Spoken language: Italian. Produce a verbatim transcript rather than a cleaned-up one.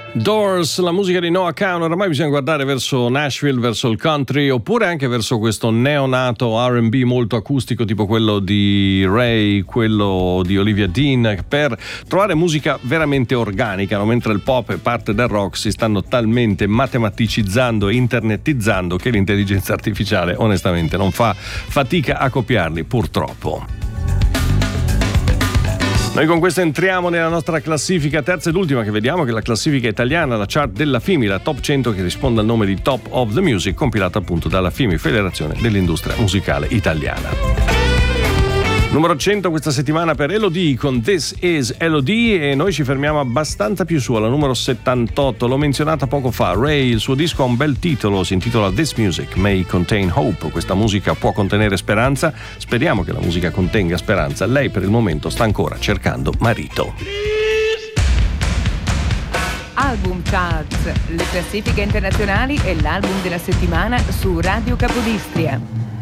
Doors, la musica di Noah Kahan. Ormai bisogna guardare verso Nashville, verso il country, oppure anche verso questo neonato R and B molto acustico tipo quello di Ray, quello di Olivia Dean, per trovare musica veramente organica, no? Mentre il pop e parte del rock si stanno talmente matematicizzando e internetizzando che l'intelligenza artificiale onestamente non fa fatica a copiarli, purtroppo. Noi con questo entriamo nella nostra classifica terza ed ultima che vediamo, che è la classifica italiana, la chart della F I M I, la top cento che risponde al nome di Top of the Music, compilata appunto dalla F I M I, Federazione dell'Industria Musicale Italiana. Numero cento questa settimana per Elodie con This Is Elodie, e noi ci fermiamo abbastanza più su, alla numero settantotto. L'ho menzionata poco fa, Ray, il suo disco ha un bel titolo, si intitola This Music May Contain Hope. Questa musica può contenere speranza, speriamo che la musica contenga speranza. Lei per il momento sta ancora cercando marito. Album Charts, le classifiche internazionali e l'album della settimana su Radio Capodistria.